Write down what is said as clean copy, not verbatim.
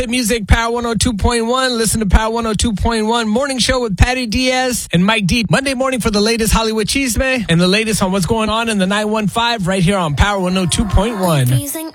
Music, Power 102.1. Listen to Power 102.1 Morning Show with Patty Diaz and Mike D. Monday morning for the latest Hollywood chisme and the latest on what's going on in the 915 right here on Power 102.1.